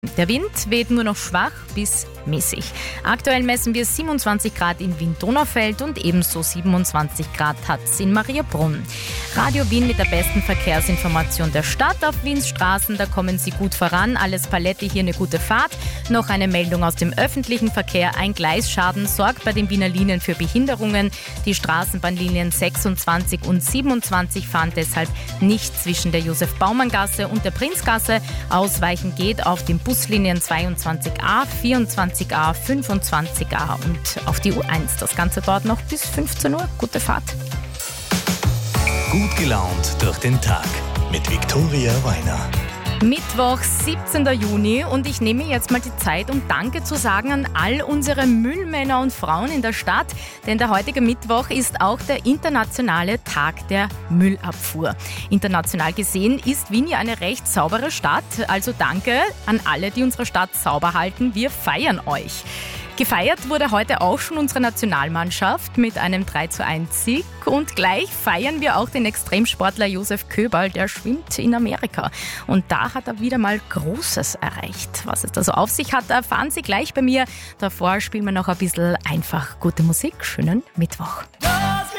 Der Wind weht nur noch schwach bis mäßig. Aktuell messen wir 27 Grad in Wien-Donaufeld und ebenso 27 Grad hat es in Mariabrunn. Radio Wien mit der besten Verkehrsinformation der Stadt auf Wiens Straßen. Da kommen Sie gut voran. Alles Paletti, hier eine gute Fahrt. Noch eine Meldung aus dem öffentlichen Verkehr. Ein Gleisschaden sorgt bei den Wiener Linien für Behinderungen. Die Straßenbahnlinien 26 und 27 fahren deshalb nicht zwischen der Josef-Baumann-Gasse und der Prinzgasse. Ausweichen geht auf den Buslinien 22a, 24a, 25a und auf die U1. Das Ganze dauert noch bis 15 Uhr. Gute Fahrt. Gut gelaunt durch den Tag mit Viktoria Weiner. Mittwoch, 17. Juni und ich nehme jetzt mal die Zeit, um Danke zu sagen an all unsere Müllmänner und Frauen in der Stadt, denn der heutige Mittwoch ist auch der internationale Tag der Müllabfuhr. International gesehen ist Wien ja eine recht saubere Stadt, also danke an alle, die unsere Stadt sauber halten. Wir feiern euch. Gefeiert wurde heute auch schon unsere Nationalmannschaft mit einem 3:1 Sieg und gleich feiern wir auch den Extremsportler Josef Köberl, der schwimmt in Amerika. Und da hat er wieder mal Großes erreicht. Was es da so auf sich hat, erfahren Sie gleich bei mir. Davor spielen wir noch ein bisschen einfach gute Musik. Schönen Mittwoch.